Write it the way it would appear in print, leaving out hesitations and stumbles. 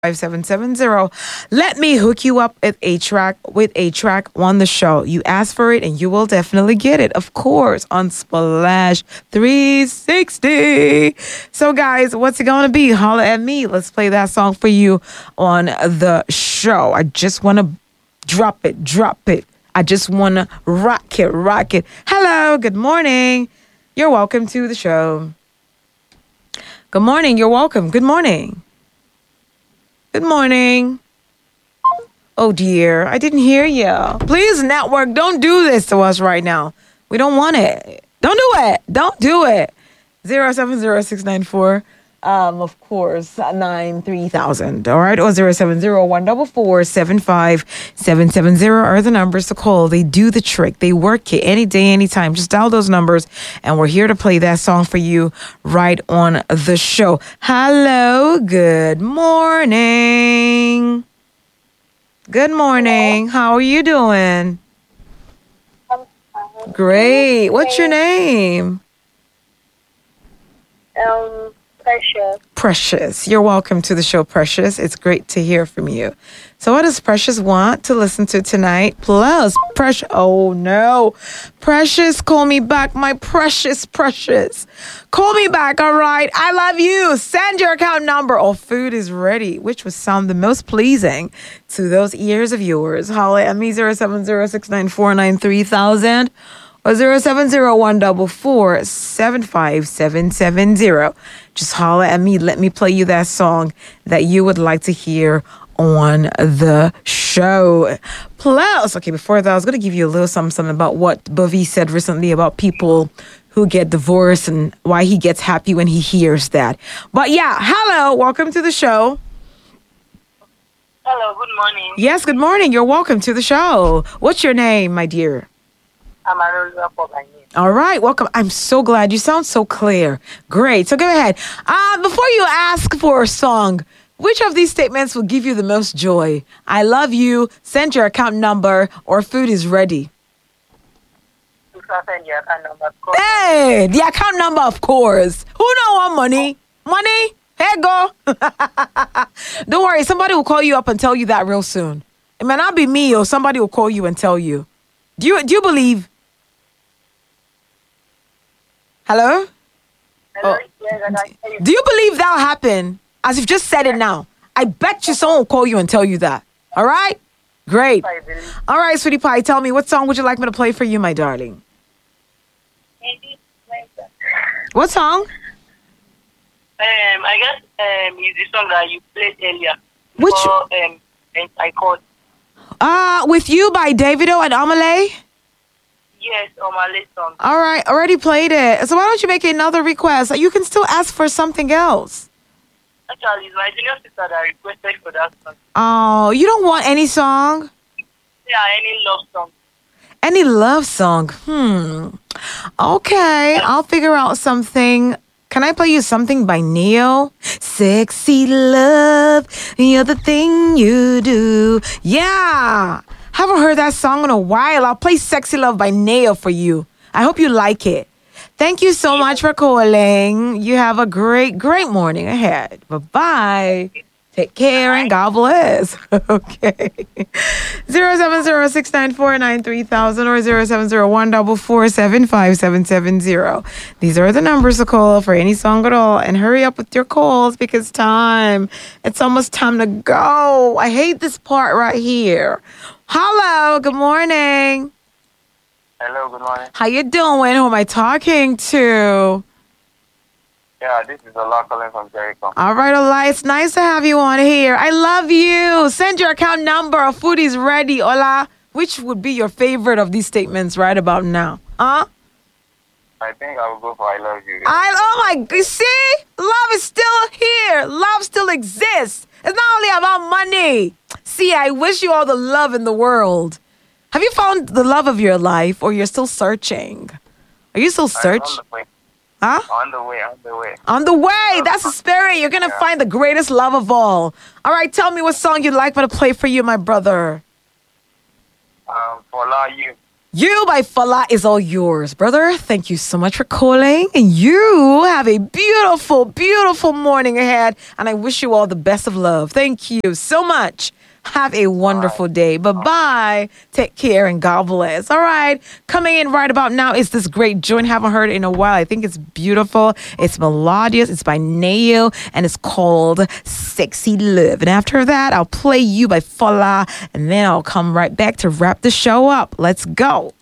5770. Let me hook you up with a track on the show. You ask for it and you will definitely get it, of course, on Splash 360. So, guys, what's it going to be? Holla at me. Let's play that song for you on the show. I just want to drop it. I just want to rock it. Hello, good morning. You're welcome to the show. Good morning. You're welcome. Good morning. Good morning. Oh, dear. I didn't hear you. Please, network, don't do this to us right now. We don't want it. Don't do it. 070-694, of course, 93000. All right? Or 070-144-75770 are the numbers to call. They do the trick. They work it any day, anytime. Just dial those numbers, and we're here to play that song for you right on the show. Hello. Good morning. Good morning. How are you doing? I'm fine. Great. What's your name? Precious. Precious. You're welcome to the show, Precious. It's great to hear from you. So what does Precious want to listen to tonight? Plus, Precious. Oh, no. Precious, call me back. My precious. Call me back, all right? I love you. Send your account number. Oh, food is ready, which would sound the most pleasing to those ears of yours. Holla at me, 070-694-93000 or 070-144-75770. Just holla at me. Let me play you that song that you would like to hear on the show. Plus, okay, before that, I was going to give you a little something about what Bovie said recently about people who get divorced and why he gets happy when he hears that. But yeah, hello. Welcome to the show. Hello, good morning. Yes, good morning. You're welcome to the show. What's your name, my dear? I'm Arosa for my name. All right, welcome. I'm so glad. You sound so clear. Great. So go ahead. Before you ask for a song, which of these statements will give you the most joy? I love you, send your account number, or food is ready. You can send your account number. Hey, the account number, of course. Who don't want money? Money? Here go. Don't worry, somebody will call you up and tell you that real soon. It may not be me, or somebody will call you and tell you. Do you believe? Hello? Hello? Yes, I can hear you. Do you believe that'll happen? As you've just said it now. I bet you someone will call you and tell you that. All right? Great. I believe. All right, sweetie pie, tell me, what song would you like me to play for you, my darling? What song? I guess it's the song that you played earlier. Which- Before, and I called. With You by Davido and Amalé? Yes, on my list song. All right, already played it. So why don't you make another request? You can still ask for something else. Actually, it's my junior sister that requested for that song. Oh, you don't want any song? Yeah, any love song. Any love song? Okay, I'll figure out something. Can I play you something by Neo? Sexy love, you're the thing you do. Yeah. Haven't heard that song in a while. I'll play Sexy Love by Neo for you. I hope you like it. Thank you so much for calling. You have a great morning ahead. Bye-bye. Take care and God bless. Okay. 070-694-93000 or 070-144-75770. These are the numbers to call for any song at all. And hurry up with your calls because it's almost time to go. I hate this part right here. Hello, good morning. Hello, good morning. How you doing? Who am I talking to? Yeah, this is Ola calling from Jericho. All right, Ola, it's nice to have you on here. I love you. Send your account number. Food is ready, Ola. Which would be your favorite of these statements right about now? Huh? I think I will go for I love you. You see? Love is still here. Love still exists. It's not only about money. See, I wish you all the love in the world. Have you found the love of your life or you're still searching? Are you still searching? Huh? On the way. On the way. That's the spirit. You're going to find the greatest love of all. All right, tell me what song you'd like me to play for you, my brother. For La You. You by Fala is all yours, brother. Thank you so much for calling. And you have a beautiful, beautiful morning ahead. And I wish you all the best of love. Thank you so much. Have a wonderful day. Bye-bye. Take care and God bless. All right. Coming in right about now is this great joint. Haven't heard it in a while. I think it's beautiful. It's melodious. It's by Nail and it's called Sexy Love. And after that, I'll play You by Fala and then I'll come right back to wrap the show up. Let's go.